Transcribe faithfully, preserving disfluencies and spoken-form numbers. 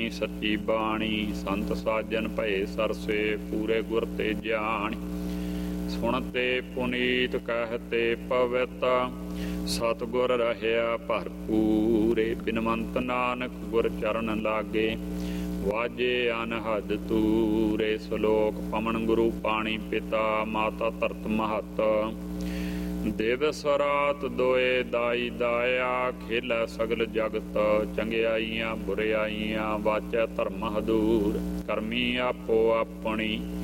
ਸੱਚੀ ਬਾਣੀ। ਸੰਤ ਸਾਜਨ ਭਏ ਸਰਸੇ ਪੂਰੇ ਗੁਰ ਤੇ ਜਾਣੀ। ਸੁਣਤੇ ਪੁਨੀਤ ਕਹਿਤੇ ਪਵਿੱਤ ਸਤਿਗੁਰ ਰਹਿਆ ਭਰਪੂਰੇ। ਬਿਨਵੰਤ ਨਾਨਕ ਗੁਰ ਚਰਨ ਲਾਗੇ ਵਾਜੇ ਅਨਹਦ ਤੂਰੇ। ਸਲੋਕ ਪਵਨ ਗੁਰੂ ਪਾਣੀ ਪਿਤਾ ਮਾਤਾ ਧਰਤ ਮਹਤ। ਦਿਵਸ ਰਾਤ ਦੋਏ ਦਾਈ ਦਾਇਆ ਖੇਲਾ ਸਗਲ ਜਗਤ। ਚੰਗਿਆਈਆਂ ਬੁਰਿਆਈਆਂ ਵਾਚੈ ਧਰਮ ਹਦੂਰ। ਕਰਮੀ ਆਪੋ ਆਪਣੀ